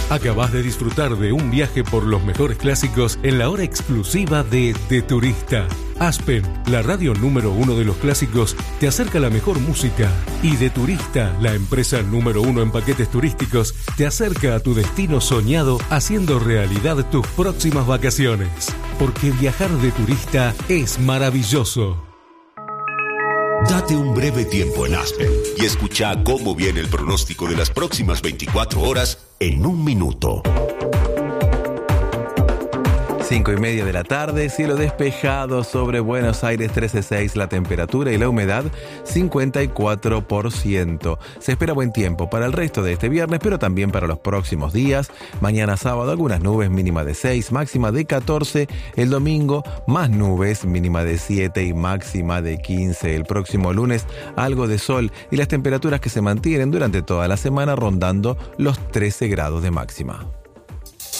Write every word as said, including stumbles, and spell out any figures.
Acabás de disfrutar de un viaje por los mejores clásicos en la hora exclusiva de De Turista. Aspen, la radio número uno de los clásicos, te acerca la mejor música. Y De Turista, la empresa número uno en paquetes turísticos, te acerca a tu destino soñado, haciendo realidad tus próximas vacaciones. Porque viajar de turista es maravilloso. Date un breve tiempo en Aspen y escucha cómo viene el pronóstico de las próximas veinticuatro horas en un minuto. Cinco y media de la tarde, cielo despejado sobre Buenos Aires, trece punto seis la temperatura y la humedad cincuenta y cuatro por ciento. Se espera buen tiempo para el resto de este viernes, pero también para los próximos días. Mañana sábado algunas nubes, mínima de seis, máxima de catorce. El domingo más nubes, mínima de siete y máxima de quince. El próximo lunes algo de sol y las temperaturas que se mantienen durante toda la semana rondando los trece grados de máxima.